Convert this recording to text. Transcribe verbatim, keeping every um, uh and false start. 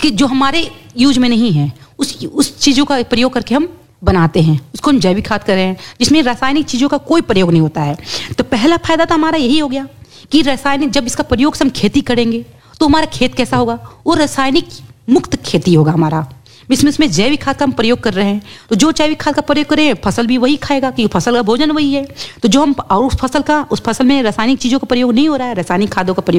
कि जो हमारे यूज में नहीं है, उस उस चीज़ों का प्रयोग करके हम बनाते हैं, उसको हम जैविक खाद कर रहे हैं, जिसमें रासायनिक चीज़ों का कोई प्रयोग नहीं होता है। तो पहला फायदा तो हमारा यही हो गया कि रासायनिक, जब इसका प्रयोग से हम खेती करेंगे तो हमारा खेत कैसा होगा, वो रासायनिक मुक्त खेती होगा हमारा। इसमें इसमें जैविक खाद का हम प्रयोग कर रहे हैं, तो जो जैविक खाद का प्रयोग करें फसल भी वही खाएगा, क्योंकि फसल का भोजन वही है। तो जो हम और उस फसल का उस फसल में रासायनिक चीज़ों का प्रयोग नहीं हो रहा है, रासायनिक खादों का प्रयोग